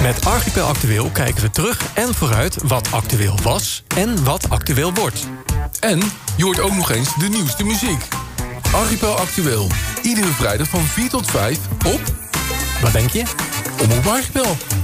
Met Archipel Actueel kijken we terug en vooruit wat actueel was en wat actueel wordt. En je hoort ook nog eens de nieuwste muziek. Archipel Actueel. Iedere vrijdag van 4 tot 5 op... Wat denk je? Omroep Archipel.